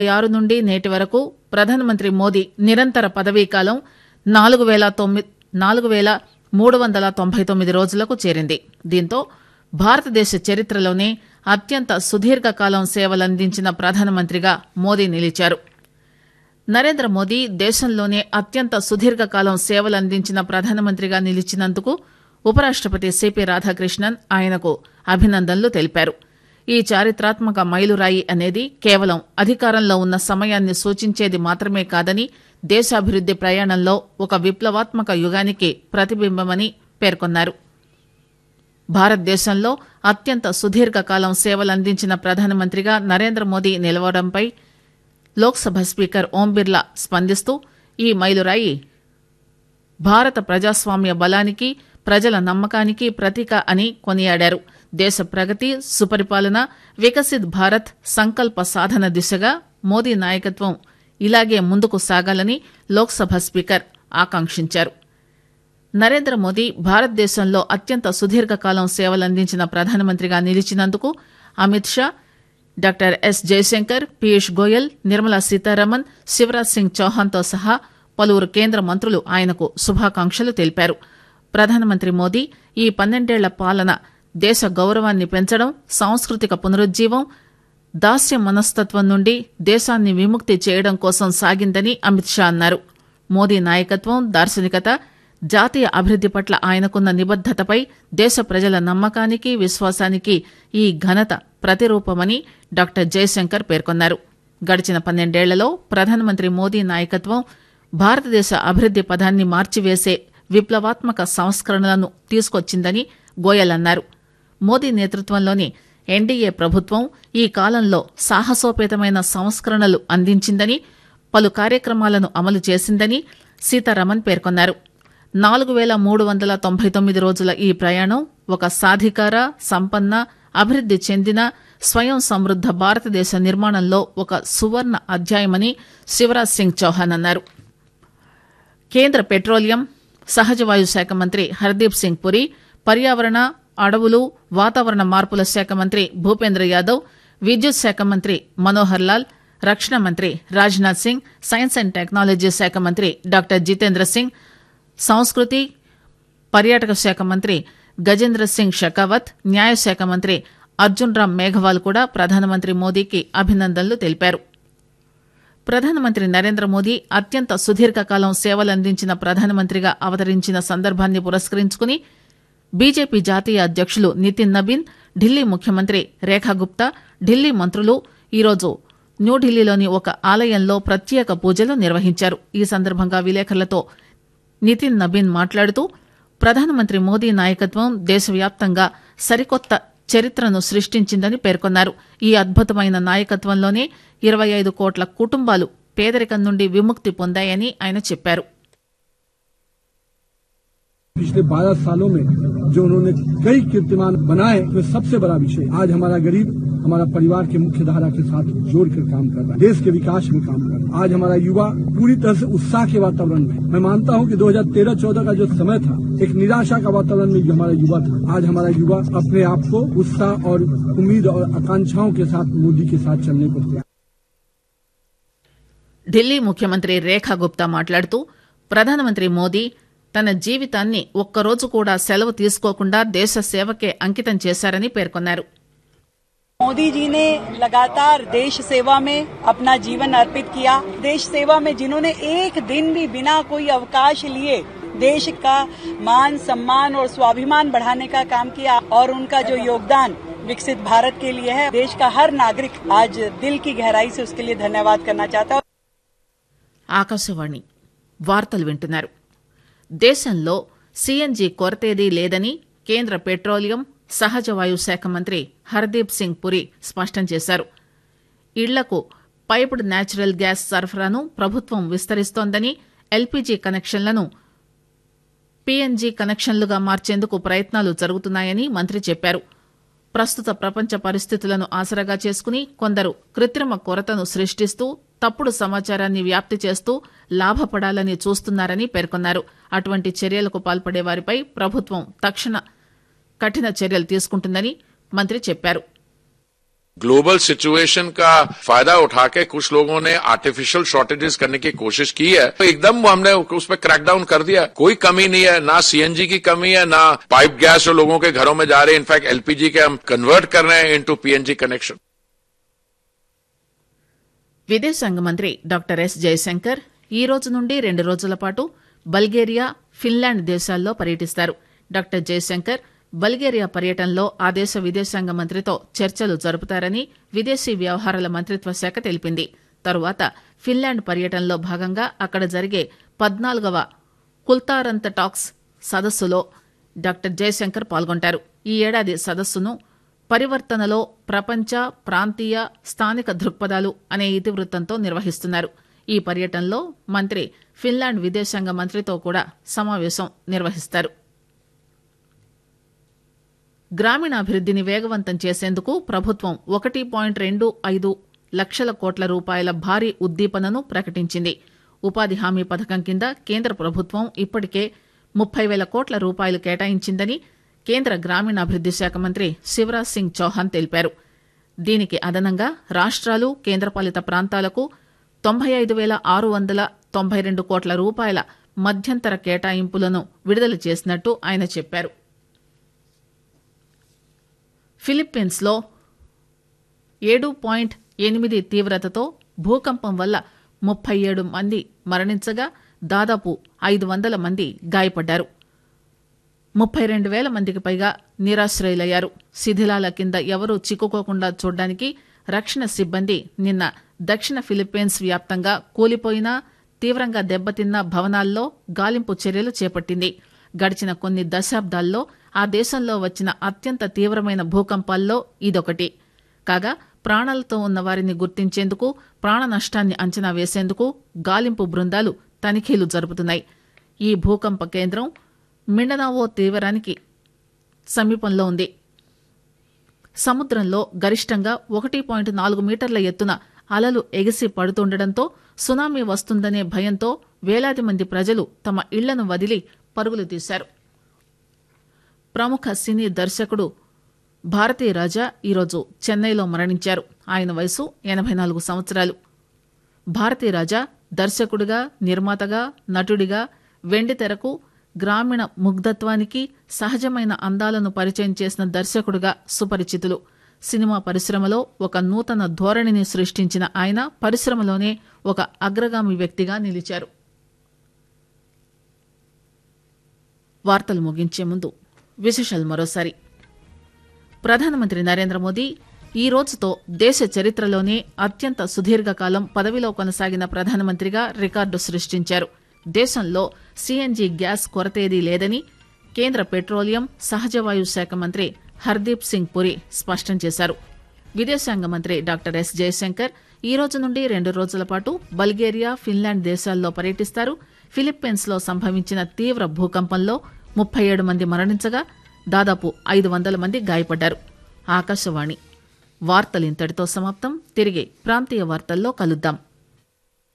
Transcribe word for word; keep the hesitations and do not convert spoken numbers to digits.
ఆరు నుండి నేటి వరకు ప్రధానమంత్రి మోదీ నిరంతర పదవీకాలం నాలుగు పేల తొమ్మిది నాలుగు పేల మూడు వందల తొంభై తొమ్మిది రోజులకు చేరింది. దీంతో భారతదేశ చరిత్రలోనే అత్యంత సుదీర్ఘకాలం సేవలందించిన ప్రధానమంత్రిగా మోదీ నిలిచారు. నరేంద్ర మోదీ దేశంలోనే అత్యంత సుదీర్ఘకాలం సేవలందించిన ప్రధానమంత్రిగా నిలిచినందుకు ఉపరాష్టపతి సిపి రాధాకృష్ణన్ ఆయనకు అభినందనలు తెలిపారు. ఈ చారిత్రాత్మక మైలురాయి అనేది కేవలం అధికారంలో ఉన్న సమయాన్ని సూచించేది మాత్రమే కాదని, దేశాభివృద్ది ప్రయాణంలో ఒక విప్లవాత్మక యుగానికి ప్రతిబింబమని పేర్కొన్నారు. భారతదేశంలో అత్యంత సుదీర్ఘకాలం సేవలందించిన ప్రధానమంత్రిగా నరేంద్ర మోదీ నిలవడంపై లోక్సభ స్పీకర్ ఓం బిర్లా స్పందిస్తూ ఈ మైలురాయి భారత ప్రజాస్వామ్య బలానికి, ప్రజల నమ్మకానికి ప్రతీక అని కొనియాడారు. దేశ ప్రగతి, సుపరిపాలన, వికసిత్ భారత్ సంకల్ప సాధన దిశగా మోదీ నాయకత్వం ఇలాగే ముందుకు సాగాలని లోక్సభ స్పీకర్ ఆకాంక్షించారు. నరేంద్ర మోదీ భారతదేశంలో అత్యంత సుదీర్ఘకాలం సేవలందించిన ప్రధానమంత్రిగా నిలిచినందుకు అమిత్ షా, డాక్టర్ ఎస్ జయశంకర్, పీయూష్ గోయల్, నిర్మలా సీతారామన్, శివరాజ్ సింగ్ చౌహాన్తో సహా పలువురు కేంద్ర మంత్రులు ఆయనకు శుభాకాంక్షలు తెలిపారు. ప్రధానమంత్రి మోదీ ఈ పన్నెండేళ్ల పాలన దేశ గౌరవాన్ని పెంచడం, సాంస్కృతిక పునరుజ్జీవం, దాస్య మనస్తత్వం నుండి దేశాన్ని విముక్తి చేయడం కోసం సాగిందని అమిత్ షా అన్నారు. మోదీ నాయకత్వం, దార్శనికత, జాతీయ అభివృద్ది పట్ల ఆయనకున్న నిబద్దతపై దేశ ప్రజల నమ్మకానికి, విశ్వాసానికి ఈ ఘనత ప్రతిరూపమని డాక్టర్ జయశంకర్ పేర్కొన్నారు. గడిచిన పన్నెండేళ్లలో ప్రధానమంత్రి మోదీ నాయకత్వం భారతదేశ అభివృద్ది పథాన్ని మార్చివేసే విప్లవాత్మక సంస్కరణలను తీసుకొచ్చిందని గోయల్ అన్నారు. మోదీ నేతృత్వంలోని ఎన్డీఏ ప్రభుత్వం ఈ కాలంలో సాహసోపేతమైన సంస్కరణలు అందించిందని, పలు కార్యక్రమాలను అమలు చేసిందని సీతారామన్ పేర్కొన్నారు. నాలుగు పేల మూడు వందల తొంభై తొమ్మిది రోజుల ఈ ప్రయాణం ఒక సాధికార, సంపన్న, అభివృద్ది చెందిన, స్వయం సమృద్ద భారతదేశ నిర్మాణంలో ఒక సువర్ణ అధ్యాయమని శివరాజ్ సింగ్ చౌహాన్ అన్నారు. కేంద్ర పెట్రోలియం, సహజవాయు శాఖ మంత్రి హర్దీప్ సింగ్ పురి, పర్యావరణ, అడవులు, వాతావరణ మార్పుల శాఖ మంత్రి భూపేంద్ర యాదవ్, విద్యుత్ శాఖ మంత్రి మనోహర్ లాల్, రక్షణ మంత్రి Rajnath Singh, science and technology శాఖ మంత్రి డాక్టర్ జితేంద్ర సింగ్, సంస్కృతి పర్యాటక శాఖ మంత్రి గజేంద్ర సింగ్ షెకావత్, న్యాయశాఖ మంత్రి అర్జున్ రామ్ మేఘవాల్ కూడా ప్రధానమంత్రి మోదీకి అభినందనలు తెలిపారు. ప్రధానమంత్రి నరేంద్ర మోదీ అత్యంత సుదీర్ఘకాలం సేవలందించిన ప్రధానమంత్రిగా అవతరించిన సందర్భాన్ని పురస్కరించుకుని బీజేపీ జాతీయ అధ్యకులు నితిన్ నబీన్, ఢిల్లీ ముఖ్యమంత్రి రేఖా గుప్తా, ఢిల్లీ మంత్రులు ఈరోజు న్యూఢిల్లీలోని ఒక ఆలయంలో ప్రత్యేక పూజలు నిర్వహించారు. ఈ సందర్భంగా విలేకరులతో నితిన్ నబీన్ మాట్లాడుతూ ప్రధానమంత్రి మోదీ నాయకత్వం దేశవ్యాప్తంగా సరికొత్త చరిత్రను సృష్టించిందని పేర్కొన్నారు. ఈ అద్భుతమైన నాయకత్వంలోనే ఇరవై ఐదు కోట్ల కుటుంబాలు పేదరికం నుండి విముక్తి పొందాయని ఆయన చెప్పారు. पिछले बारह सालों में जो उन्होंने कई कीर्तिमान बनाए, तो सबसे बड़ा विषय आज हमारा गरीब हमारा परिवार के मुख्य धारा के साथ जोड़कर काम कर रहा है, देश के विकास में काम कर रहा है. आज हमारा युवा पूरी तरह से उत्साह के वातावरण में, मैं मानता हूं कि दो हज़ार तेरह चौदह का जो समय था एक निराशा का वातावरण में जो हमारा युवा था, आज हमारा युवा अपने आप को उत्साह और उम्मीद और आकांक्षाओं के साथ मोदी के साथ चलने को तैयार. ఢిల్లీ ముఖ్యమంత్రి రేఖా గుప్తా మాట్లాడుతూ ప్రధానమంత్రి మోదీ తన జీవితాన్ని ఒక్కరోజు కూడా సెలవు తీసుకోకుండా దేశ సేవకే అంకితం చేశారని పేర్కొన్నారు. मोदी जी ने लगातार देश सेवा में अपना जीवन अर्पित किया. देश सेवा में जिन्होंने एक दिन भी बिना कोई अवकाश लिए देश का मान, सम्मान और स्वाभिमान बढ़ाने का काम किया और उनका जो योगदान विकसित भारत के लिए है, देश का हर नागरिक आज दिल की गहराई से उसके लिए धन्यवाद करना चाहता है. ఆకాశవాణి వార్తలు వింటున్నారు. దేశంలో సీఎన్జీ కొరతేదీ లేదని కేంద్ర పెట్రోలియం, సహజవాయు శాఖ మంత్రి హర్దీప్ సింగ్ పురి స్పష్టం చేశారు. ఇళ్లకు పైప్డ్ న్యాచురల్ గ్యాస్ సరఫరాను ప్రభుత్వం విస్తరిస్తోందని, ఎల్పీజీ కనెక్షన్లను పీఎన్జీ కనెక్షన్లుగా మార్చేందుకు ప్రయత్నాలు జరుగుతున్నాయని మంత్రి చెప్పారు. ప్రస్తుత ప్రపంచ పరిస్థితులను ఆసరాగా చేసుకుని కొందరు కృత్రిమ కొరతను సృష్టిస్తూ తప్పుడు సమాచారాన్ని వ్యాప్తి చేస్తూ లాభపడాలని చూస్తున్నారని పేర్కొన్నారు. అటువంటి చర్యలకు పాల్పడే వారిపై ప్రభుత్వం తక్షణ కఠిన చర్యలు తీసుకుంటుందని మంత్రి చెప్పారు. ग्लोबल सिचुएशन का फायदा उठा के कुछ लोगों ने आर्टिफिशियल शॉर्टेजेस करने की कोशिश की है, तो एकदम हमने उस पर क्रैकडाउन कर दिया। कोई कमी नहीं है, ना सीएनजी की कमी है, ना पाइप गैस जो लोगों के घरों में जा रहे हैं। इनफैक्ट एलपीजी के हम कन्वर्ट कर रहे हैं इनटू पीएनजी कनेक्शन। విదేశాంగ మంత్రి డాక్టర్ ఎస్ జయశంకర్ ఈ రోజు నుండి రెండు రోజుల పాటు బల్గేరియా, ఫిన్లాండ్ దేశాల్లో పర్యటిస్తారు. డాక్టర్ జయశంకర్ బల్గేరియా పర్యటనలో ఆ దేశ విదేశాంగ మంత్రితో చర్చలు జరుపుతారని విదేశీ వ్యవహారాల మంత్రిత్వ శాఖ తెలిపింది. తరువాత ఫిన్లాండ్ పర్యటనలో భాగంగా అక్కడ జరిగే పద్నాలుగవ కుల్తారంత టాక్స్ సదస్సులో డాక్టర్ జయశంకర్ పాల్గొంటారు. ఈ ఏడాది సదస్సును పరివర్తనలో ప్రపంచ, ప్రాంతీయ, స్థానిక దృక్పథాలు అనే ఇతివృత్తంతో నిర్వహిస్తున్నారు. ఈ పర్యటనలో మంత్రి ఫిన్లాండ్ విదేశాంగ మంత్రితో కూడా సమావేశం నిర్వహిస్తారు. గ్రామీణాభివృద్దిని వేగవంతం చేసేందుకు ప్రభుత్వం ఒకటి పాయింట్ రెండు ఐదు లక్షల కోట్ల రూపాయల భారీ ఉద్దీపనను ప్రకటించింది. ఉపాధి హామీ పథకం కింద కేంద్ర ప్రభుత్వం ఇప్పటికే ముప్పై వేల కోట్ల రూపాయలు కేటాయించిందని కేంద్ర గ్రామీణాభివృద్ది శాఖ మంత్రి శివరాజ్ సింగ్ చౌహాన్ తెలిపారు. దీనికి అదనంగా రాష్ట్రాలు, కేంద్రపాలిత ప్రాంతాలకు తొంభై ఐదు వేల ఆరు వందల తొంభై రెండు కోట్ల రూపాయల మధ్యంతర కేటాయింపులను విడుదల చేసినట్టు ఆయన చెప్పారు. ఫిలిప్పీన్స్ లో ఏడు పాయింట్ ఎనిమిది తీవ్రతతో భూకంపం వల్ల ముప్పై ఏడు మంది మరణించగా దాదాపు ఐదు వందల మంది గాయపడ్డారు. ముప్పై రెండు వేల మందికి పైగా నిరాశ్రయులయ్యారు. శిథిలాల కింద ఎవరూ చిక్కుకోకుండా చూడ్డానికి రక్షణ సిబ్బంది నిన్న దక్షిణ ఫిలిప్పీన్స్ వ్యాప్తంగా కూలిపోయిన, తీవ్రంగా దెబ్బతిన్న భవనాల్లో గాలింపు చర్యలు చేపట్టింది. గడిచిన కొన్ని దశాబ్దాల్లో ఆ దేశంలో వచ్చిన అత్యంత తీవ్రమైన భూకంపాల్లో ఇదొకటి కాగా, ప్రాణాలతో ఉన్న వారిని గుర్తించేందుకు, ప్రాణ నష్టాన్ని అంచనా వేసేందుకు గాలింపు బృందాలు తనిఖీలు జరుపుతున్నాయి. ఈ భూకంప కేంద్రం మిండనావో తీవ్రానికి సమీపంలో ఉంది. సముద్రంలో గరిష్టంగా ఒకటి పాయింట్ నాలుగు మీటర్ల ఎత్తున అలలు ఎగిసి పడుతుండటంతో సునామీ వస్తుందనే భయంతో వేలాది మంది ప్రజలు తమ ఇళ్లను వదిలి పరుగులు తీశారు. ప్రముఖ సినీ దర్శకుడు భారతీ రాజా ఈరోజు చెన్నైలో మరణించారు. ఆయన వయసు ఎనభై నాలుగు సంవత్సరాలు. భారతీ రాజా దర్శకుడిగా, నిర్మాతగా, నటుడిగా వెండితెరకు గ్రామీణ ముగ్ధత్వానికి, సహజమైన అందాలను పరిచయం చేసిన దర్శకుడిగా సుపరిచితులు. సినిమా పరిశ్రమలో ఒక నూతన ధోరణిని సృష్టించిన ఆయన పరిశ్రమలోనే ఒక అగ్రగామి వ్యక్తిగా నిలిచారు. వార్తలు ముగించే ముందు విశేషాలు మరోసారి. ప్రధానమంత్రి నరేంద్ర మోదీ ఈ రోజుతో దేశ చరిత్రలోనే అత్యంత సుదీర్ఘకాలం పదవిలో కొనసాగిన ప్రధానమంత్రిగా రికార్డు సృష్టించారు. దేశంలో సీఎన్జీ గ్యాస్ కొరతేదీ లేదని కేంద్ర పెట్రోలియం, సహజవాయు శాఖ మంత్రి హర్దీప్ సింగ్ పురి స్పష్టం చేశారు. విదేశాంగ మంత్రి డాక్టర్ ఎస్ జయశంకర్ ఈ రోజు నుండి రెండు రోజుల పాటు బల్గేరియా, ఫిన్లాండ్ దేశాల్లో పర్యటిస్తారు. ఫిలిప్పీన్స్ లో సంభవించిన తీవ్ర భూకంపంలో ముప్పై ఏడు మంది మరణించగా దాదాపు ఐదు వందల మంది గాయపడ్డారు. ఆకాశవాణి వార్తలు ఇంతటితో సమాప్తం. తిరిగి ప్రాంతీయ వార్తల్లో కలుద్దాం.